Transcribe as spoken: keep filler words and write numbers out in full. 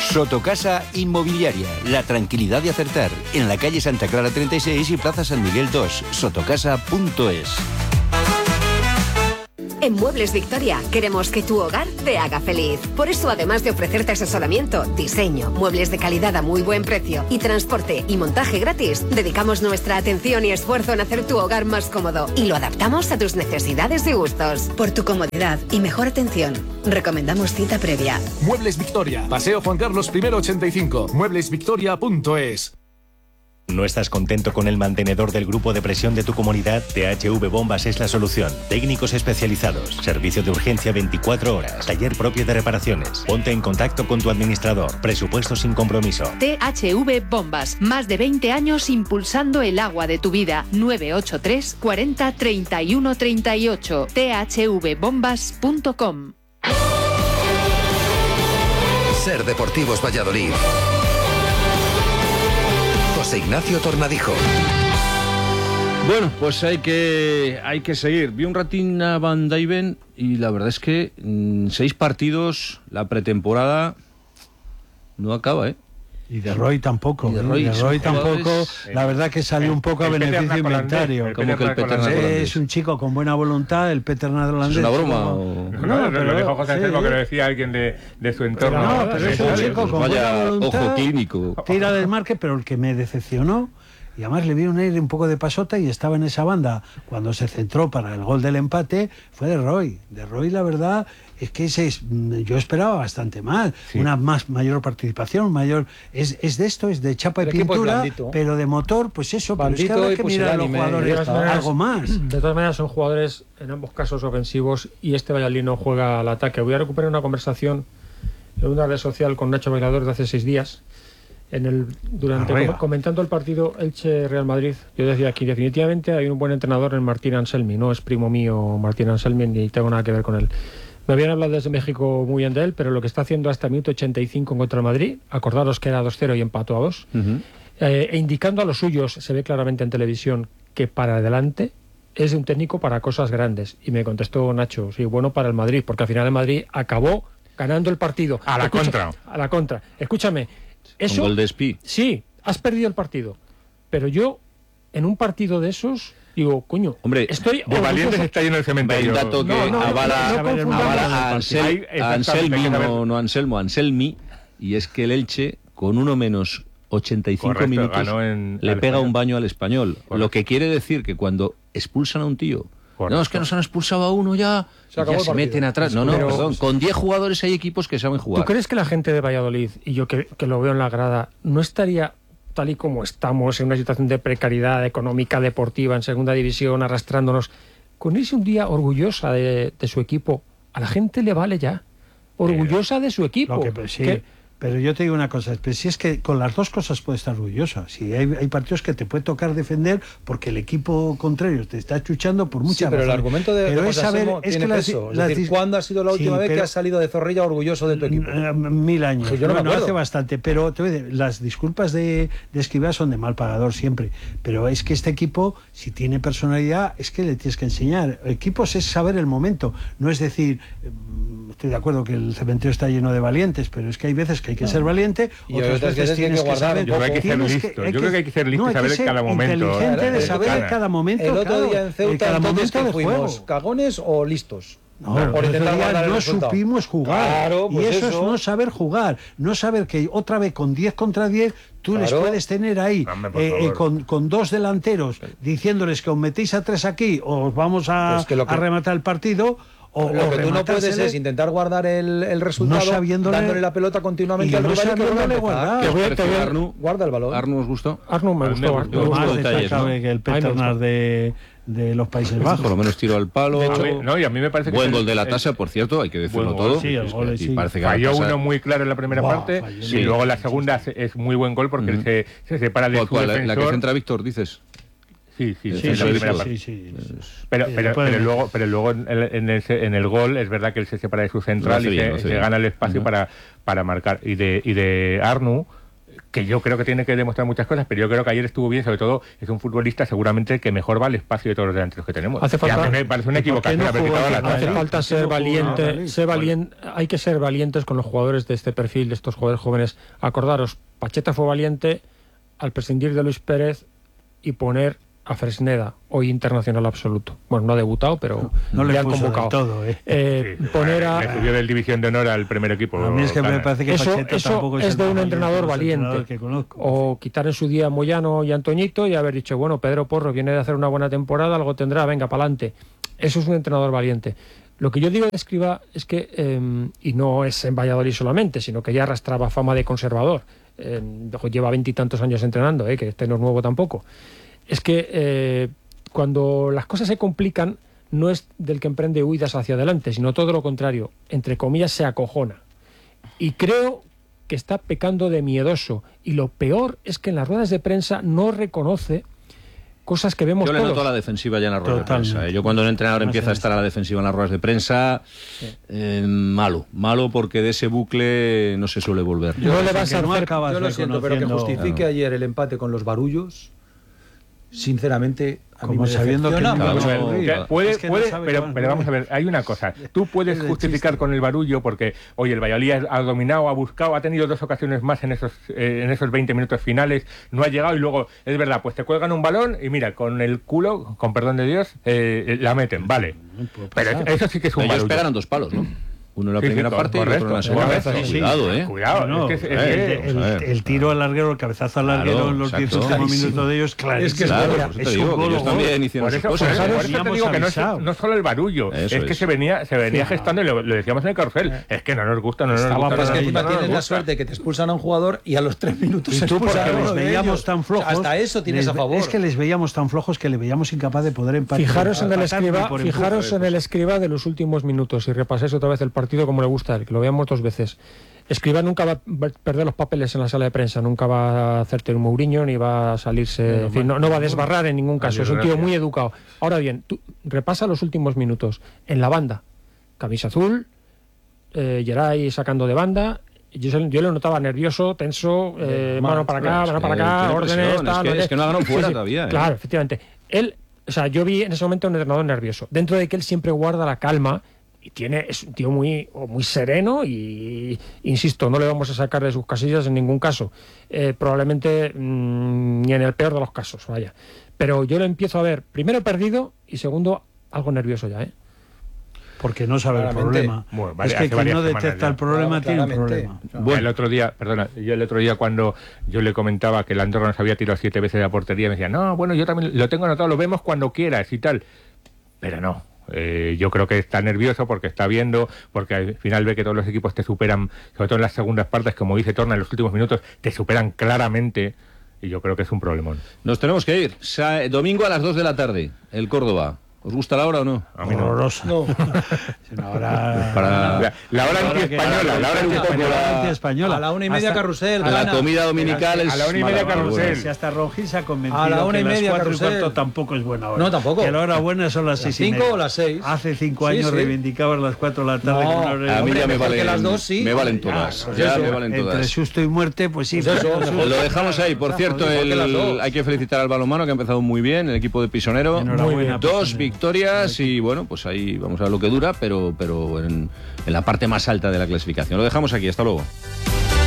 Sotocasa Inmobiliaria, la tranquilidad de acertar. En la calle Santa Clara treinta y seis y Plaza San Miguel dos, sotocasa punto es. En Muebles Victoria queremos que tu hogar te haga feliz. Por eso, además de ofrecerte asesoramiento, diseño, muebles de calidad a muy buen precio y transporte y montaje gratis, dedicamos nuestra atención y esfuerzo en hacer tu hogar más cómodo y lo adaptamos a tus necesidades y gustos. Por tu comodidad y mejor atención, recomendamos cita previa. Muebles Victoria, Paseo Juan Carlos I ochenta y cinco, muebles victoria punto es. ¿No estás contento con el mantenedor del grupo de presión de tu comunidad? T H V Bombas es la solución. Técnicos especializados, servicio de urgencia veinticuatro horas, taller propio de reparaciones. Ponte en contacto con tu administrador. Presupuesto sin compromiso. T H V Bombas. Más de veinte años impulsando el agua de tu vida. nueve ocho tres cuarenta treinta y uno treinta y ocho. t h v bombas punto com. Ser Deportivos Valladolid. José Ignacio Tornadijo. Bueno, pues hay que hay que seguir. Vi un ratín a Van Dijven y la verdad es que mmm, seis partidos, la pretemporada no acaba, ¿eh? Y de Roy tampoco. Y de Roy, de Roy tampoco. jugadores, la verdad que salió el, un poco a beneficio inventario. Como que el Peter es un chico con buena voluntad, el Peter Holandés. ¿Es una broma? No, O... no, no, pero, lo dijo José Anselmo, sí, que lo decía alguien de, de su entorno. Pero no, pero es un chico con vaya buena voluntad. Ojo clínico. Tira del marque, pero el que me decepcionó. Y además le vi un aire un poco de pasota y estaba en esa banda cuando se centró para el gol del empate, fue de Roy. De Roy, la verdad, es que ese es, yo esperaba bastante más. Sí. Una más mayor participación, mayor. Es, es de esto, es de chapa y pintura, pero de motor, pues eso. Bandito, pero es que ahora hay que mirar a los jugadores maneras, algo más. De todas maneras, son jugadores en ambos casos ofensivos y este Valladolid no juega al ataque. Voy a recuperar una conversación en una red social con Nacho Bailador de hace seis días. En el, durante com, comentando el partido Elche-Real Madrid, yo decía aquí, definitivamente hay un buen entrenador en Martín Anselmi, no es primo mío Martín Anselmi ni tengo nada que ver con él. Me habían hablado desde México muy bien de él, pero lo que está haciendo hasta el minuto ochenta y cinco contra el Madrid, acordaros que era dos cero y empató a dos, uh-huh. eh, e indicando a los suyos, se ve claramente en televisión, que para adelante es de un técnico para cosas grandes. Y me contestó Nacho, sí, bueno para el Madrid, porque al final el Madrid acabó ganando el partido. A la Escucha, contra. A la contra. Escúchame. Eso, un gol de Espí. Sí, has perdido el partido. Pero yo, en un partido de esos, digo, coño, hombre, estoy de valientes está lleno el cementerio. El dato que no, no, avala, no, no, no avala a, Ansel, a Anselmi, no, no Anselmo, Anselmi, y es que el Elche, con uno menos ochenta y cinco Correcto, minutos, en, le pega Español. Un baño al Español. Correcto. Lo que quiere decir que cuando expulsan a un tío, Correcto. No, es que nos han expulsado a uno ya, se, ya se meten atrás. No, no, pero, perdón. Con diez jugadores hay equipos que saben jugar. ¿Tú crees que la gente de Valladolid, y yo que, que lo veo en la grada, no estaría tal y como estamos en una situación de precariedad económica, deportiva, en segunda división, arrastrándonos, con irse un día orgullosa de, de su equipo? A la gente le vale ya. Orgullosa de su equipo. Lo que, sí. que, Pero yo te digo una cosa, pero si es que con las dos cosas puedes estar orgullosa. Si hay, hay partidos que te puede tocar defender porque el equipo contrario te está chuchando por muchas sí, pero razones. el argumento de pero José es saber, Asemo es tiene que peso. Las, es decir, ¿cuándo ha sido la última sí, vez que has salido de Zorrilla orgulloso de tu equipo? Mil años. Pues yo no bueno, me acuerdo. Hace bastante, pero te voy a decir, las disculpas de, de Escribá son de mal pagador siempre. Pero es que este equipo, si tiene personalidad, es que le tienes que enseñar. Equipos es saber el momento. No es decir, estoy de acuerdo que el cementerio está lleno de valientes, pero es que hay veces que hay que no. ser valiente. Y otras veces, veces tienes que guardar. Que saber, yo creo que hay que ser listo. Que, yo creo que hay que ser listo y no, saber ser cada momento. Inteligente de saber cada momento. El otro día en Ceuta, cada entonces momento que fuimos juego. ¿Cagones o listos? No, no, por intentar guardar el no resultado. supimos jugar. Claro, pues y eso, eso es no saber jugar. No saber que otra vez con diez contra diez tú claro. les puedes tener ahí Hombre, eh, eh, con, con dos delanteros diciéndoles que os metéis a tres aquí o os vamos a, pues que lo que... a rematar el partido. O, lo o que tú no puedes es intentar guardar el, el resultado no sabiéndole, dándole la pelota continuamente al no rival que vuelva a guardar. Que voy a tener, Arnu, guarda el balón. ¿Arnu os gustó? Arnu me gustó. Arnu me más destacable ¿no? que el Peternar de, de los Países Bajos. Por lo menos tiro al palo. A mí, no, y a mí me parece que buen gol de la tasa, por cierto, hay que decirlo todo. Gol, sí, el gol, sí. Parece que falló uno muy claro en la primera wow, parte falló, y sí, luego la segunda sí. es muy buen gol porque mm. se, se separa de su ¿Cuál, defensor. La que centra Víctor, dices. Sí, sí, sí, sí, sí, la primera sí, parte. sí, sí. Pero, pero, pero luego, pero luego en, en, el, en el gol es verdad que él se separa de su central y se, se gana el espacio uh-huh. para, para marcar. Y de, y de Arnu, que yo creo que tiene que demostrar muchas cosas, pero yo creo que ayer estuvo bien, sobre todo es un futbolista seguramente que mejor va al espacio de todos los delanteros que tenemos. Hace falta, me parece una equivocación. No haber quitado la hace falta ser valiente, ser valiente, hay que ser valientes con los jugadores de este perfil, de estos jugadores jóvenes. Acordaros, Pacheta fue valiente al prescindir de Luis Pérez y poner a Fresneda, hoy internacional absoluto. Bueno, no ha debutado, pero no, no le le han puso convocado. Todo, ¿eh? Eh, sí, poner a... Le subió del división de honor al primer equipo. A mí es que me parece que eso, Pacheta eso tampoco es, es de un entrenador valiente. Entrenador que conozco. O quitar en su día a Moyano y a Antoñito y haber dicho, bueno, Pedro Porro viene de hacer una buena temporada, algo tendrá, venga, para adelante. Eso es un entrenador valiente. Lo que yo digo de Escribá es que, eh, y no es en Valladolid solamente, sino que ya arrastraba fama de conservador. Eh, lleva veintitantos años entrenando, eh, que este no es nuevo tampoco. Es que eh, cuando las cosas se complican, no es del que emprende huidas hacia adelante, sino todo lo contrario, entre comillas, se acojona. Y creo que está pecando de miedoso. Y lo peor es que en las ruedas de prensa no reconoce cosas que vemos Yo le todos. noto a la defensiva ya en las ruedas Totalmente. de prensa. ¿eh? Yo cuando un entrenador empieza a estar a la defensiva en las ruedas de prensa, sí. eh, malo. Malo porque de ese bucle no se suele volver. Yo, no le vas a no hacer, acabas yo lo siento, pero que justifique claro. ayer el empate con los barullos, sinceramente, a como mí me sabiendo que, claro, no, que puede, es que puede no pero, bueno, pero vamos a ver, hay una cosa, tú puedes justificar con el barullo porque, oye, el Valladolid ha dominado, ha buscado, ha tenido dos ocasiones más en esos eh, en esos veinte minutos finales, no ha llegado y luego, es verdad, pues te cuelgan un balón y mira, con el culo, con perdón de Dios, eh, la meten, vale, pero eso sí que es un Ellos barullo. pegaron dos palos, ¿no? Uno en la sí, primera sí, parte correcto, y otro en la segunda. correcto, Sí, sí, cuidado, ¿eh? Cuidado, no, es que, el, es el, el, el tiro al larguero, el cabezazo al larguero claro, en los diez exacto. últimos minutos de ellos, claro. Es que claro, es, por eso es te digo, un que gol, ellos también hicieron por esas eso, cosas. por eso, ¿eh? por eso te digo que no es, no es solo el barullo, eso es que es. se venía se venía sí, gestando, y lo, lo decíamos en el carrusel, es que no nos gusta, no nos Estaba gusta. Es que encima no nos tienes la gusta. suerte que te expulsan a un jugador y a los tres minutos Y se tú, expulsan porque a uno les de veíamos ellos. tan flojos. Hasta eso tienes les, a favor. Es que les veíamos tan flojos que le veíamos incapaz de poder empatar. Fijaros en el empatar escriba, por fijaros empuje. en el escriba de los últimos minutos y repaséis otra vez el partido como le gusta a él, que lo veamos dos veces. Escribá nunca va a perder los papeles en la sala de prensa, nunca va a hacerte un Mourinho ni va a salirse, en fin, no, no va a desbarrar en ningún caso, es un tío muy educado. Ahora bien, tú repasa los últimos minutos. En la banda, camisa azul, eh, Geray sacando de banda. Yo, yo lo notaba nervioso, tenso, eh, mano para acá, mano para acá, órdenes, tal. Es que, es que no ha ganado fuera sí, sí, todavía. ¿eh? Claro, efectivamente. Él, o sea, yo vi en ese momento un entrenador nervioso, dentro de que él siempre guarda la calma. Y tiene, es un tío muy, muy sereno y, insisto, no le vamos a sacar de sus casillas en ningún caso. Eh, probablemente mmm, ni en el peor de los casos, vaya. Pero yo lo empiezo a ver, primero perdido y segundo, algo nervioso ya, ¿eh? Porque no sabe el problema. Bueno, vale, es que quien no detecta el problema claro, tiene un problema. Bueno, el otro día, perdona, yo el otro día cuando yo le comentaba que el Andorra nos había tirado siete veces de la portería, me decía, no, bueno, yo también lo tengo anotado, lo vemos cuando quieras y tal. Pero no. Eh, yo creo que está nervioso porque está viendo, porque al final ve que todos los equipos te superan, sobre todo en las segundas partes, como dice Torna, en los últimos minutos, te superan claramente y yo creo que es un problemón. Nos tenemos que ir. Sa domingo a las dos de la tarde, el Córdoba. ¿Os gusta la hora o no? A mí no. Horrorosa. No. Es una hora... Para... La, la hora anti-española. La hora anti-española. A la una y media hasta, carrusel. A la comida dominical es... A la una y media carrusel. Si hasta Rojís ha convencido a la una y que media las cuatro carrusel. Y cuarto tampoco es buena hora. No, tampoco. Que la hora buena son las, las seis y media. cinco o las seis. Hace cinco sí, años sí. reivindicabas las cuatro de la tarde. No, con una hora a mí ya me valen, las dos, sí. me valen todas. Pues ya eso, me valen todas. Entre susto y muerte, pues sí. Pues eso, pero, mejor. Lo dejamos ahí. Por cierto, el, hay que felicitar al balonmano que ha empezado muy bien, el equipo de Pisonero. Muy bien. Dos victorias y bueno, pues ahí vamos a ver lo que dura, pero, pero en, en la parte más alta de la clasificación. Lo dejamos aquí. Hasta luego.